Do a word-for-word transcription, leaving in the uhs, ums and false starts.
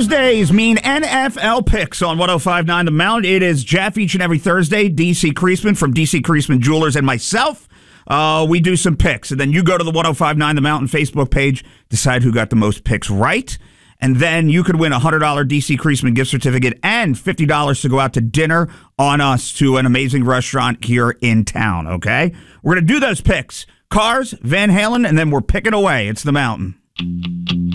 Thursdays mean N F L picks on one oh five point nine The Mount. It is Jeff each and every Thursday, D C Creasman from D C Creasman Jewelers, and myself. Uh, we do some picks, and then you go to the one oh five point nine The Mountain Facebook page, decide who got the most picks right, and then you could win a one hundred dollars D C Creasman gift certificate and fifty dollars to go out to dinner on us to an amazing restaurant here in town, okay? We're going to do those picks. Cars, Van Halen, and then we're picking away. It's The Mountain.